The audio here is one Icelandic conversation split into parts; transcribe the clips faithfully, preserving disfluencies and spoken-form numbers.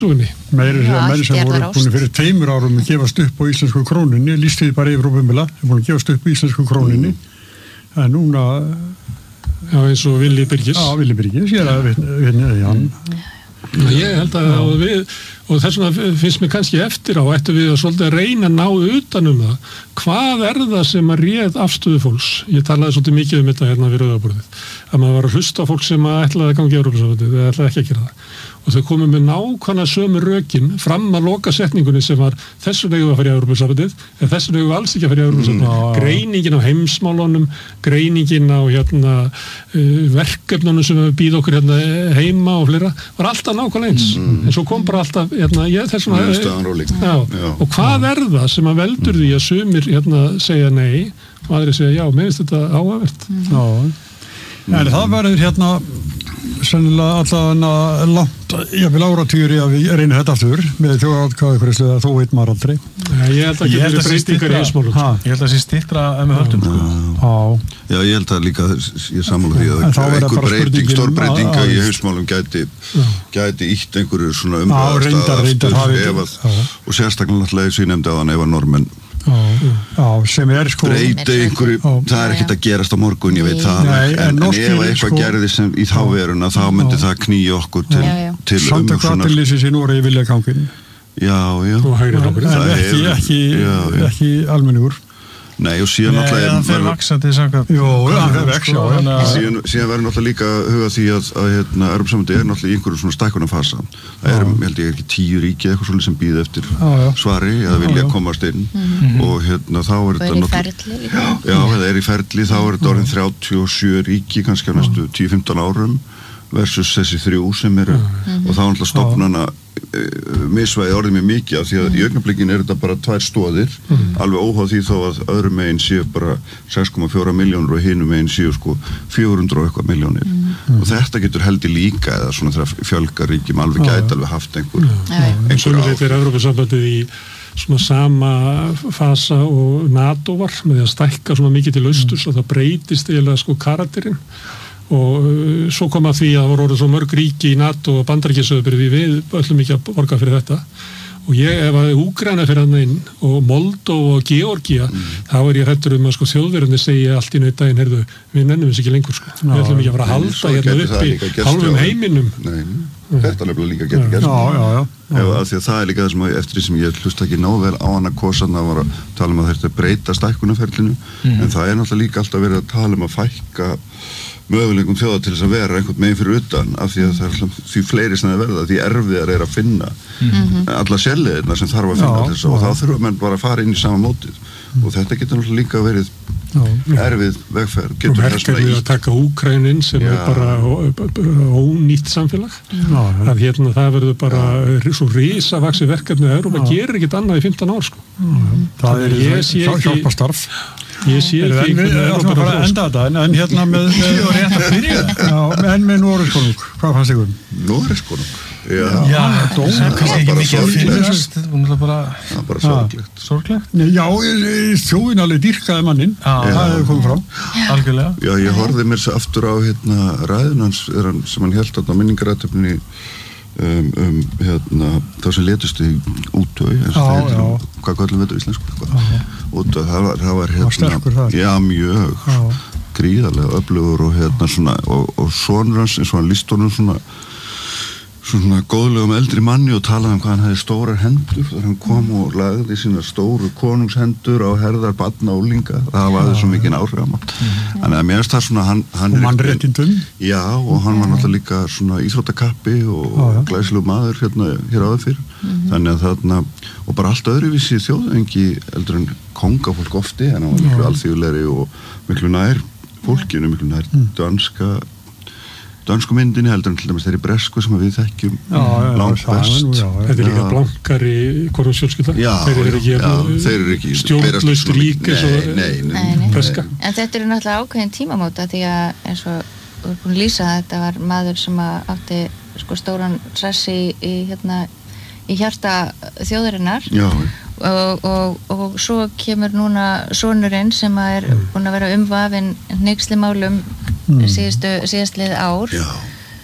Meiri sem voru búin fyrir tveimur árum að gefast upp á íslensku krónunni, lýsti þið bara yfir opinberlega, þeir búin að gefast upp á íslensku krónunni, en núna... Já, eins og Villi Birgis. Já, Villi Birgis, ég er að vinna í hann. Ég held að og við, og þess vegna finnst mér kannski eftir á, ættu við að svolítið að reyna að ná utan um það. Hvað er það sem að réð afstöðu fólks? Ég talaði svolítið mikið um þetta hérna við rauðaborðið. Að maður var að hlusta á fólk sem ætlaði að ganga í Evrópusambandið, eða ætlaði ekki að gera það. Og þau komum með nákvæmlega sömu rökin fram að loka setningunni sem var þessu vegu að fara í Evrópusambandið, en þessu vegu alls ekki að fara í Evrópusambandið. Mm. Greiningin á heimsmálunum, greiningin á hérna, uh, verkefnunum sem við býð okkur hérna heima og fleira, var alltaf nákvæmlega eins. Mm. En svo kom bara alltaf, hérna, ég þessum að... Já, já. Og hvað er það sem að veldur því að sumir hérna segja nei, og aðri segja já, mér finnst þetta áhugavert. Mm. Já, en það verður hérna sennilega allavega langt, ég vil áratugri að við reynum þetta aftur með þjóðaratkvæðagreiðslu, þó veit maður aldrei. Ég held að það sé breytingar í heimsmálum. Ég held að það sé styttra en við höldum. Já. Já, ég held að líka, ég sammála því að einhver breyting, stór breytinga í heimsmálum gæti, gæti ítt einhverju svona umræðastað aftur, og sérstaklega náttúrulega sem ég nefndi á þann ef að normenn Já, já, sem er sko breyti einhverju, það er ekkert að gerast á morgun, ég veit það, Nei, en, en, en ef eitthvað sko, gerðist sem í þá veruna, þá myndi já. Það knýja okkur til, til Samtök atvinnulífsins í Noregi vilja ganginn. Já, já. En ekki, ekki, ekki almenningur. Nei, og síðan náttúrulega... Nei, það fyrir vaksandi samkvæmt. Jó, það fyrir veks, já. Síðan, síðan verður náttúrulega líka að huga því að, að hérna, Evrópusambandið er náttúrulega í einhverju svona stækkunarfasa. Það er, ég held ég, ekki tíu ríki eitthvað svolítið sem býð eftir já, já. Svari eða vilja komast inn. Mm-hmm. Og hérna, þá er þetta náttúrulega... Já, já, það er í ferli, þá er þetta orðin þrjátíu og sjö ríki, kannski á næstu tíu til fimmtán árum, versus þessi þrjú sem eru, mm-hmm. og þá náttúrulega stofnana misvæði orðið mér mikið af því að í augnablikinu er þetta bara tvær stóðir mm. alveg óháð því þó að öðrum megin séu bara sex komma fjórar milljónir og hinum megin séu sko fjögur hundruð og eitthvað milljónir mm. og þetta getur heldur líka eða svona þegar fjölgar ríkjum alveg gæti alveg haft einhver einhver áhrif. Þetta er Evrópusambandið í svona sama fasa og NATO var með því að stækka svona mikið til austurs mm. og það breytist eiginlega sko karakterinn og svo kom að því að það voru orðið svo mörg ríki í NATO og Bandaríkjasauðabyrði við öllum ekki að borga fyrir þetta og ég ef að Úkraína fyrir hann inn og Moldóva og Georgía mm. þá er ég hræddur um að sko þjóðverðinni segja allt í einu daginn, heyrðu, við nennum þess ekki lengur sko, Ná, við ætlum ekki að fara að halda hérna uppi hálfum heiminum. Nei, þetta er nefnilega líka getur gerst. Já, já, já. Ef að því að það er líka það sem eftir því sem ég hlusta ekki nóg vel á hana kosan að var að tala um að þetta breyta stækkunarferlinu mm. en það er náttúrulega líka alltaf verið að tala um að fækka möguleikum þjóða til þess að vera einhvern meginn fyrir utan af því að það er því fleiri sem það verða því erfiðar er að finna mm-hmm. alla sérleiðirna sem þarf að finna já, þess og þá þurfa menn bara að fara inn í sama mótið mm. og þetta getur náttúrulega líka verið já, erfið vegferð og merkar við að taka Úkraínu sem já. Er bara ónýtt samfélag já, að hérna það verður bara já. Svo risavaxi verkefni að Evrópa gerir ekkert annað í fimmtán ár sko. það er hjálparstarf Ég sé ekki hvernig það er bara að enda þetta, en, en hérna með, með en með Noregskonung, hvað fannst ykkur? Noregskonung? Já, já það er kannski ekki mikið að finnast, það er bara, bara sorglegt. Sorglegt? Já, þjóðin alveg dýrkaði mannin, það hefur komið fram. Algjörlega. Já, ég horfði mér svo aftur á hérna ræðunans sem hann hélt á minningarættöfninni Um, um, hérna, þá sem letust í útau hvað kallum við þetta íslensku útau, það var, það var hérna, já, mjög já. Gríðarlega öflugur og hérna svona og, og sonur hans, eins og hann líst honum svona svona góðlegum eldri manni og talaði um hvað hann hefði stórar hendur þegar hann kom og lagði sína stóru konungshendur á herðar barna og úlinga, það var þessu mikinn áhrif þannig að mér finnst það svona hann, hann og mannréttindum já og hann var náttúrulega líka svona íþróttakappi og glæsilegu maður hérna hér áður fyrr mm-hmm. þannig að þarna og bara allt öðruvísi þjóðengi eldur en kongafólk ofti en hann var miklu alþýðulegri og miklu nær fólkinu, miklu nær mm. danska dansku myndinni heldur en til dæmis þeirri bresku sem við þekkjum langt best. Þetta er líka blankari konungsfjölskylda. Já, þeir eru ekki, já, þeir eru ekki stjórnlaust rík eins og breska. En þetta eru náttúrulega ákveðin tímamóta því að eins og þú er búin að lýsa að þetta var maður sem átti sko stóran rassi í, hérna, í hjarta þjóðarinnar. Já. Og, og, og svo kemur núna sonurinn sem er búin að vera umvafinn hneykslimálum mm. síðastu, síðastlið ár Já.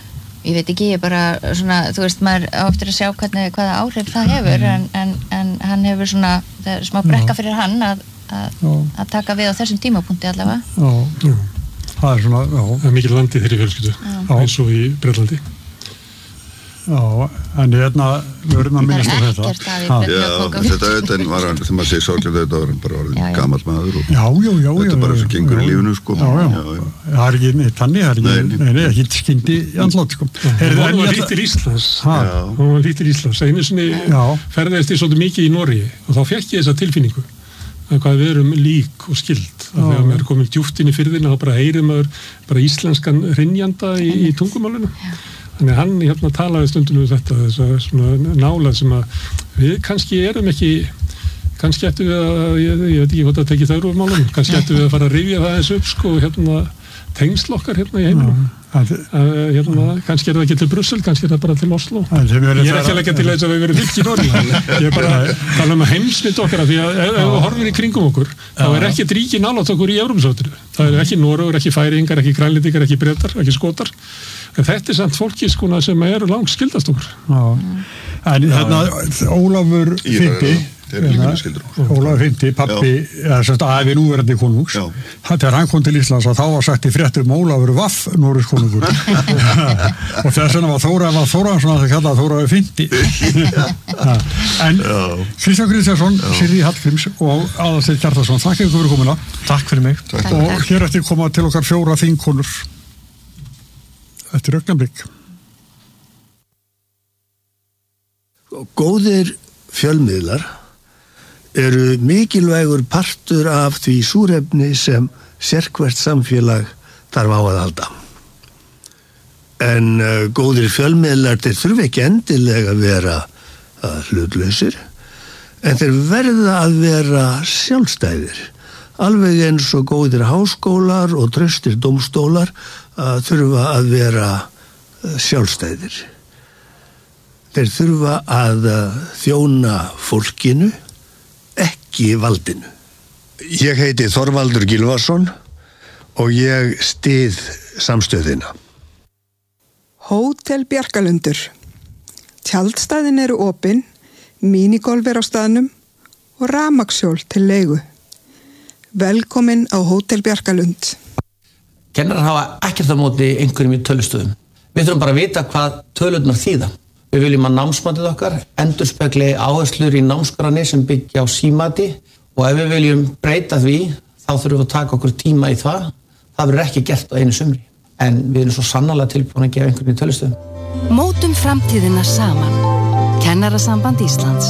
ég veit ekki, ég bara svona, þú veist, maður áttur að sjá hvernig, hvaða áhrif það hefur en, en, en hann hefur svona, það er smá brekka fyrir hann að, að, að taka við á þessum tímapunkti allavega. Já, það er svona, já. Það er mikil landi þeirri fjölskyldu, eins og í Bretlandi. Já, en hérna við verðum að minnast á þetta. Já, þetta auðvitað var hann, þegar maður segir sorglega þetta var hann bara orðin gamall maður og já, já, já, þetta er bara eins og gengur í lífinu sko. Já, já, það er ekki neitt þannig, það er ekki, nei, nei, ekki skyndi í andlátt sko. Hún var lítil Íslands, hún var lítil Íslands, einu sinni ferðaðist ég svolítið mikið í Noregi og þá fekk ég þessa tilfinningu að hvað við erum lík og skyld, að þegar maður er komin djúpt inn í firðina þá bara heyrir maður bara íslenskan hrynjanda í, í tungumálinu. Þannig að hann hérna talaði stundum um þetta, þessa svona nálað sem að við kannski erum ekki, kannski ættum við að, ég, ég veit ekki hvort að tekið þau úr málum, kannski ættum við að fara að rifja það eins upp sko, hérna tengsl okkar hérna í heiminum. Að, hérna, kannski er það ekki til Brussel, kannski er það bara til Oslo. Ég er ekki að leggja til þess að við verðum fylgt í Norge. Ég er bara að tala um að heimsmynd okkar af því að ef við horfum í kringum okkur, þá er ekki ríki nálægt okkur í Evrópusátinu. Það er ekki Noregur, ekki Færeyingar, ekki Grænlendingar, ekki Bretar, ekki Skotar. En þetta er samt fólki skona sem eru langt skildast okkur. Já. En hérna, Ólafur Fyndi, Ólafur Fyndi, pappi, eða sérst afi núverandi konungs, þegar hann kom til Íslands að þá var sagt í fréttum Ólafur Vaff Noregs konungur. Og þess vegna var Þóra, var Þóransson að það kallaði Þóra Fyndi. En Kristján Kristjánsson, Sirrý Hallgríms og Aðalsteinn Hjartarson, þakka ykkur fyrir komuna. Takk fyrir mig. Takk. Og hér eftir koma til okkar fjóra þingkonur. Eftir augnablik. Góðir fjölmiðlar eru mikilvægur partur af því súrefni sem sérhvert samfélag þarf á að halda. En uh, góðir fjölmiðlar þeir þurfa ekki endilega að vera uh, hlutlausir, en þeir verða að vera sjálfstæðir. Alveg eins og góðir háskólar og traustir dómstólar uh, þurfa að vera uh, sjálfstæðir. Þeir þurfa að uh, þjóna fólkinu, ekki valdinu. Ég heiti Þorvaldur Gylfason og ég styð samstöðina. Hótel Bjarkalundur. Tjaldstæðin eru opin, mínigolf er á staðnum og rafmagnshjól til leigu. Velkomin á Hótel Bjarkalund. Kennarar hafa ekkert á móti einhverjum í tölustöðum. Við þurfum bara að vita hvað tölurnar þýða. Við viljum að námsmatið okkar endurspegli áherslur í námskránni sem byggja á símati og ef við viljum breyta því þá þurfum við að taka okkur tíma í það. Það verður ekki gert á einu sumri. En við erum svo sannarlega tilbúin að gefa einhverjum í tölustöðum. Mótum framtíðina saman. Kennarasamband Íslands.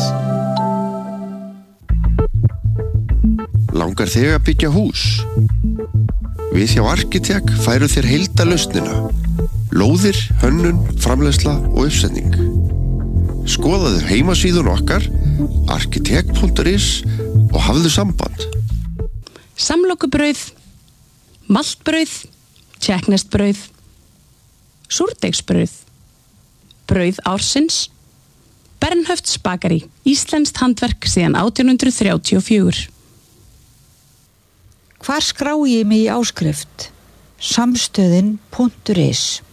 Langar þig að byggja hús? Við hjá Arkitek færum þér heildarlausnina. Lóðir, hönnun, framleiðsla og uppsetning. Skoðaðu heimasíðun okkar arkitek punktur is og hafðu samband. Samlokubrauð, maltbrauð, tjekknestbrauð, súrdeigsbrauð, brauð ársins, Bernhöfts bakari, íslenskt handverk síðan átján hundruð þrjátíu og fjögur. Hvar skrái ég mig í áskrift? Samstöðin punktur is